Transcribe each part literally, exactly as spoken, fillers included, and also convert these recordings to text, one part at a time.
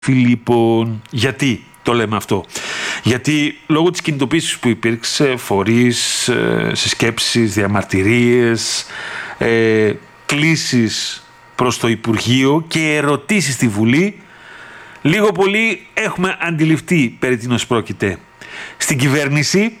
Φιλίππων. Γιατί το λέμε αυτό? Γιατί λόγω της κινητοποίησης που υπήρξε, φορείς, συσκέψεις, διαμαρτυρίες, ε, κλήσεις προς το Υπουργείο και ερωτήσεις στη Βουλή, λίγο πολύ έχουμε αντιληφθεί περί τίνος πρόκειται. Στην κυβέρνηση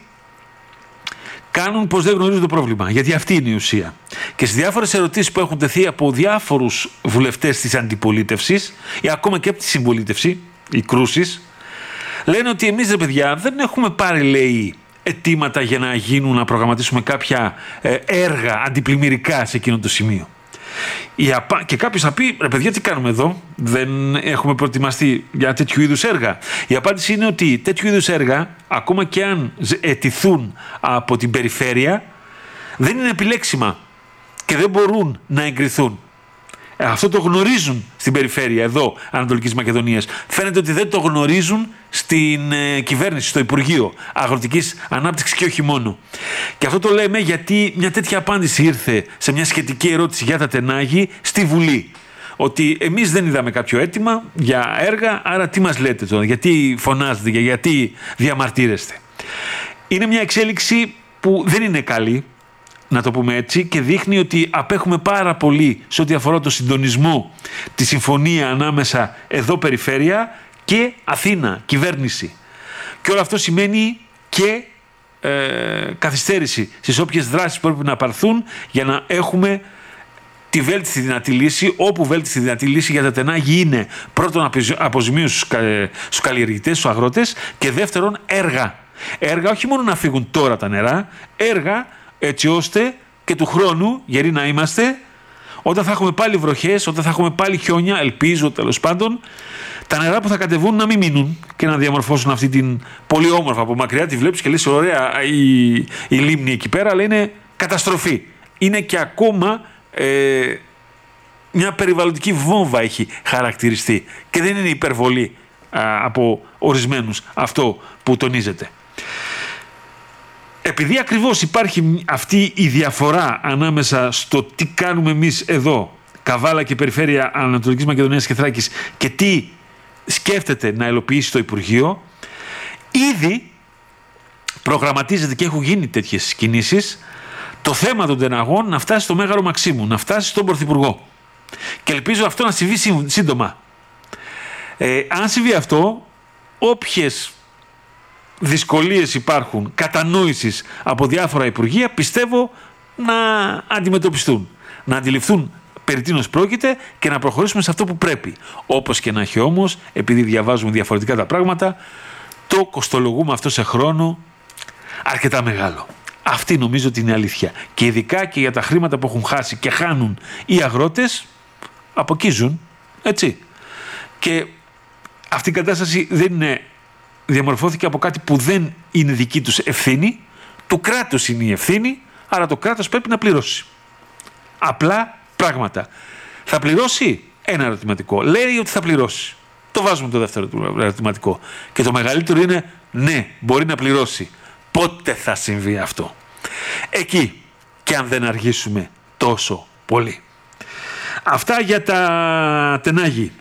κάνουν πως δεν γνωρίζουν το πρόβλημα, γιατί αυτή είναι η ουσία. Και στις διάφορες ερωτήσεις που έχουν τεθεί από διάφορους βουλευτές της αντιπολίτευσης ή ακόμα και από τη συμπολίτευση, οι κρούσεις, λένε ότι εμείς, ρε παιδιά, δεν έχουμε πάρει, λέει, αιτήματα για να γίνουν, να προγραμματίσουμε κάποια ε, έργα αντιπλημμυρικά σε εκείνο το σημείο. Και κάποιος θα πει, ρε παιδιά, τι κάνουμε εδώ, δεν έχουμε προετοιμαστεί για τέτοιου είδους έργα? Η απάντηση είναι ότι τέτοιου είδους έργα, ακόμα και αν αιτηθούν από την περιφέρεια, δεν είναι επιλέξιμα και δεν μπορούν να εγκριθούν. Αυτό το γνωρίζουν στην περιφέρεια εδώ Ανατολικής Μακεδονίας. Φαίνεται ότι δεν το γνωρίζουν στην ε, κυβέρνηση, στο Υπουργείο Αγροτικής Ανάπτυξης και όχι μόνο. Και αυτό το λέμε γιατί μια τέτοια απάντηση ήρθε σε μια σχετική ερώτηση για τα Τενάγη στη Βουλή. Ότι εμείς δεν είδαμε κάποιο αίτημα για έργα, άρα τι μας λέτε τώρα, γιατί φωνάζετε και γιατί διαμαρτύρεστε? Είναι μια εξέλιξη που δεν είναι καλή, να το πούμε έτσι, και δείχνει ότι απέχουμε πάρα πολύ σε ό,τι αφορά το συντονισμό, τη συμφωνία ανάμεσα εδώ περιφέρεια και Αθήνα, κυβέρνηση. Και όλο αυτό σημαίνει και ε, καθυστέρηση στις όποιες δράσεις που πρέπει να πάρθουν για να έχουμε τη βέλτιστη δυνατή λύση, όπου βέλτιστη δυνατή λύση για τα Τενάγη είναι πρώτον αποζημίωση στους, κα, στους καλλιεργητές, στους αγρότες, και δεύτερον έργα. Έργα όχι μόνο να φύγουν τώρα τα νερά, έργα έτσι ώστε και του χρόνου, γεροί να είμαστε, όταν θα έχουμε πάλι βροχές, όταν θα έχουμε πάλι χιόνια, ελπίζω τέλος πάντων, τα νερά που θα κατεβούν να μην μείνουν και να διαμορφώσουν αυτή την πολύ όμορφα από μακριά. Τη βλέπεις και λες ωραία η, η λίμνη εκεί πέρα, αλλά είναι καταστροφή. Είναι και ακόμα ε, μια περιβαλλοντική βόμβα έχει χαρακτηριστεί και δεν είναι υπερβολή α, από ορισμένους αυτό που τονίζεται. Επειδή ακριβώς υπάρχει αυτή η διαφορά ανάμεσα στο τι κάνουμε εμείς εδώ, Καβάλα και Περιφέρεια Ανατολικής Μακεδονίας και Θράκης, και τι σκέφτεται να υλοποιήσει το Υπουργείο, ήδη προγραμματίζεται και έχουν γίνει τέτοιες κινήσεις το θέμα των Τεναγών να φτάσει στο Μέγαρο Μαξίμου, να φτάσει στον Πρωθυπουργό. Και ελπίζω αυτό να συμβεί σύντομα. Ε, αν συμβεί αυτό, όποιες δυσκολίες υπάρχουν κατανόησης από διάφορα υπουργεία, πιστεύω να αντιμετωπιστούν, να αντιληφθούν περί τίνος πρόκειται και να προχωρήσουμε σε αυτό που πρέπει. Όπως και να έχει όμως, επειδή διαβάζουμε διαφορετικά τα πράγματα, το κοστολογούμε αυτό σε χρόνο αρκετά μεγάλο. Αυτή νομίζω ότι είναι αλήθεια. Και ειδικά και για τα χρήματα που έχουν χάσει και χάνουν οι αγρότες, από εκεί ζουν, έτσι. Και αυτή η κατάσταση δεν είναι, διαμορφώθηκε από κάτι που δεν είναι δική τους ευθύνη, του κράτους είναι η ευθύνη, άρα το κράτος πρέπει να πληρώσει. Απλά πράγματα. Θα πληρώσει ένα ερωτηματικό. Λέει ότι θα πληρώσει. Το βάζουμε το δεύτερο ερωτηματικό. Και το μεγαλύτερο είναι ναι, μπορεί να πληρώσει. Πότε θα συμβεί αυτό? Εκεί, και αν δεν αργήσουμε τόσο πολύ. Αυτά για τα Τενάγη.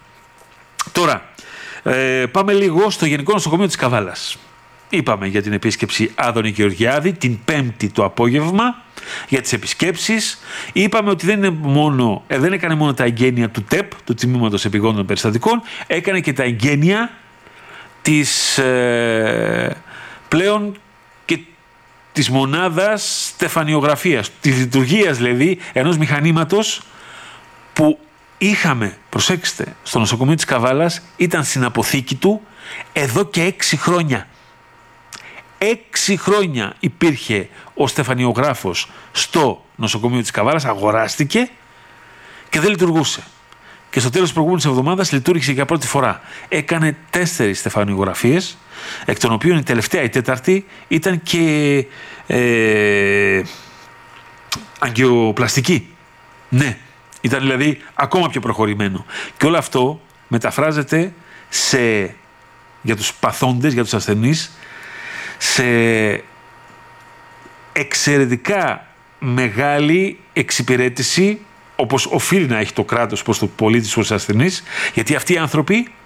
Τώρα, ε, πάμε λίγο στο Γενικό Νοσοκομείο της Καβάλας. Είπαμε για την επίσκεψη Άδωνη Γεωργιάδη την Πέμπτη το απόγευμα, για τις επισκέψεις. Είπαμε ότι δεν, είναι μόνο, ε, δεν έκανε μόνο τα εγγένεια του ΤΕΠ, του Τμήματος Επιγόντων Περιστατικών, έκανε και τα εγγένεια της ε, πλέον και της μονάδας στεφανιογραφίας, της λειτουργίας δηλαδή ενός μηχανήματος που είχαμε, προσέξτε, στο νοσοκομείο της Καβάλας, ήταν στην αποθήκη του εδώ και έξι χρόνια. Έξι χρόνια υπήρχε ο στεφανιογράφος στο νοσοκομείο της Καβάλας, αγοράστηκε και δεν λειτουργούσε. Και στο τέλος της προηγούμενης εβδομάδας λειτουργήσε για πρώτη φορά. Έκανε τέσσερις στεφανιογραφίες, εκ των οποίων η τελευταία, η τέταρτη, ήταν και ε, αγκιοπλαστική. Ναι, ήταν δηλαδή ακόμα πιο προχωρημένο. Και όλο αυτό μεταφράζεται σε, για τους παθόντες, για τους ασθενείς, σε εξαιρετικά μεγάλη εξυπηρέτηση, όπως οφείλει να έχει το κράτος προς το πολίτη, προς τους ασθενείς, γιατί αυτοί οι άνθρωποι